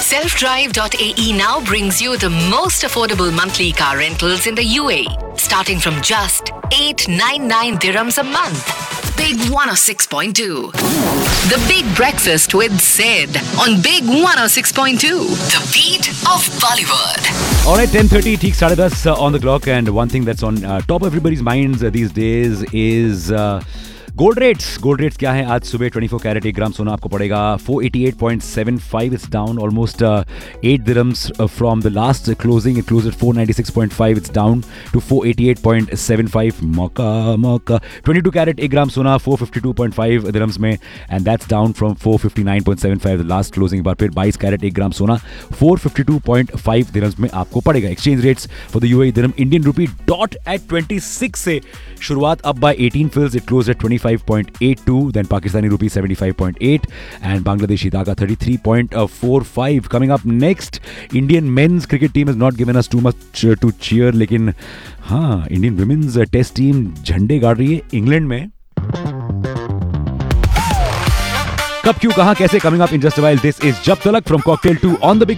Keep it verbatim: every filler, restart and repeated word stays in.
self drive dot a e now brings you the most affordable monthly car rentals in the U A E, starting from just eight hundred ninety-nine dirhams a month. Big one oh six point two. The Big Breakfast with Sid on Big one oh six point two. The beat of Bollywood. Alright, ten thirty, ठीक साढ़े दस uh, on the clock, and one thing that's on uh, top of everybody's minds uh, these days is uh, gold rates gold rates क्या है? आज सुबह twenty-four carat एक ग्राम सोना आपको पड़ेगा four eighty-eight point seven five. It's down almost eight dirhams from the last closing. It close eight four ninety-six point five. It's down to four eighty-eight point seven five. मौका मौका twenty-two carat एक ग्राम सोना four fifty-two point five dirhams में, and that's down from four fifty-nine point seven five the last closing. बार फिर twenty carat एक ग्राम सोना four fifty-two point five dirhams में आपको पड़ेगा. Exchange rates for the UAE dirham Indian rupee dot eight twenty-six से शुरुआत up by eighteen फिल्स. It close eight twenty-five point eight two. Then Pakistani rupee seventy-five point eight and Bangladeshi taka thirty-three point four five. Coming up next, Indian men's cricket team has not given us too much uh, to cheer, लेकिन हाँ, Indian women's uh, test team झंडे गाड़ रही है England में. कब क्यों कहां कैसे? Coming up in just a while. This is Jab Talak from Cocktail two on the Big